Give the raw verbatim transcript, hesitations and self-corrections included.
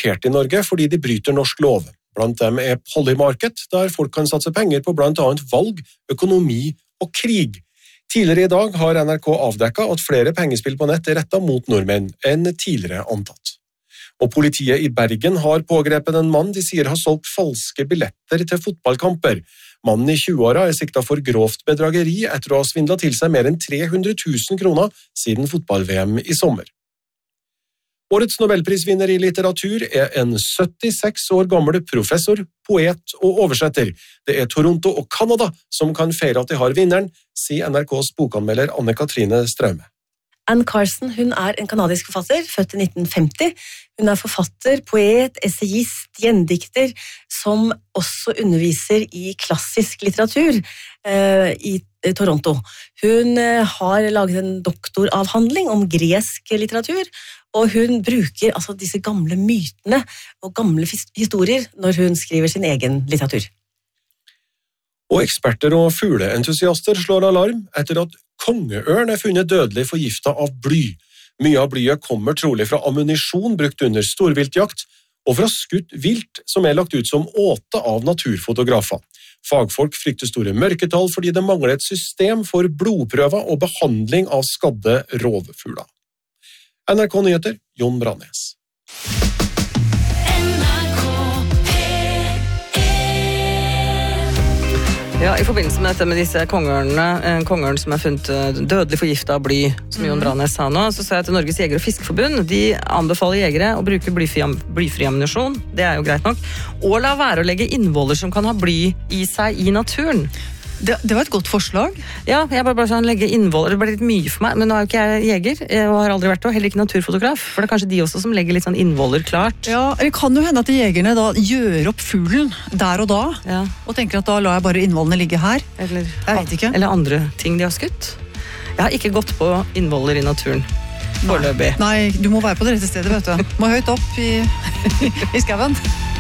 blokkert i Norge fordi de bryter norsk lov. Blant dem er Polymarket, der folk kan satse penger på blant annet valg, økonomi og krig. Tidligere i dag har N R K avdekket at flere pengespill på nett er rettet mot nordmenn enn tidligere antatt. Og politiet i Bergen har pågrepet en mann de sier har solgt falske billetter til fotballkamper. Mannen i tjueåra er siktet for grovt bedrageri etter å ha svindlet til seg mer enn tre hundre tusen kroner siden fotball-V M i sommer. Årets Nobelprisvinner i litteratur er en syttiseks år gammel professor, poet og oversetter. Det er Toronto og Canada som kan feire at de har vinneren, sier N R K's bokanmelder Anne-Katrine Straume. Anne Carson, hun er en kanadisk forfatter, født i nitten femti. Hun er forfatter, poet, essayist, gjendikter, som også underviser i klassisk litteratur eh, i Toronto. Hun eh, har laget en doktoravhandling om gresk litteratur, og hun bruker altså disse gamle mytene og gamle historier når hun skriver sin egen litteratur. Og eksperter og fugleentusiaster slår alarm etter at kongeørn er funnet dødelig forgiftet av bly. Mye av blyet kommer trolig fra ammunisjon brukt under storviltjakt, og fra skutt vilt som er lagt ut som åte av naturfotografer. Fagfolk frykter store mørketall fordi det mangler et system for blodprøver og behandling av skadde rovfugler. N R K Nyheter, Jon Brannes. Ja, I forbindelse med dette med disse kongeørnene, en kongeørn som er funnet dødelig forgiftet av bly, som Jon Brannes sa nå, så sa jeg til Norges Jeger- og Fiskeforbund, de anbefaler jegere å bruke blyfri, blyfri ammunisjon, det er jo greit nok, og la være å legge innvoller som kan ha bly i seg i naturen. Det, det var et godt forslag. Ja, jeg bare, bare sånn legge innvoller, det ble litt mye for meg, men nå er jo ikke jeg jeger, og har aldri vært det, og heller ikke naturfotograf, for det er kanskje de også som legger litt sånn innvoller klart. Ja, det kan jo hende at jegerne da gjør opp fuglen der og da, ja. Og tenker at da lar jeg bare innvollene ligge her. Eller, jeg vet ikke. Eller andre ting de har skutt. Jeg har ikke gått på innvoller i naturen. Foreløpig. Nei, du må være på det rette stedet, vet du. Må høyt opp i, i skaven.